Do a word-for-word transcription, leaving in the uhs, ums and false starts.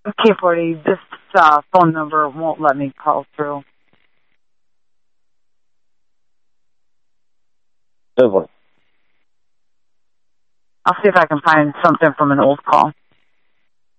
Okay, forty, this uh, phone number won't let me call through. Good one. I'll see if I can find something from an old call.